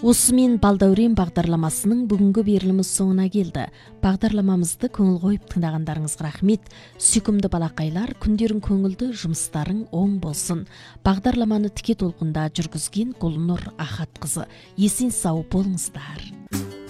Осымен Балдәурен бағдарламасының бүгінгі беріліміз соңына келді. Бағдарламамызды көңіл қойып тыңдағандарыңызға рахмет. Сүйкімді балақайлар, күндерің көңілді, жұмыстарың оң болсын. Бағдарламаны тіке толқында жүргізген Гүлнұр Ахатқызы. Есен сау болыңыздар.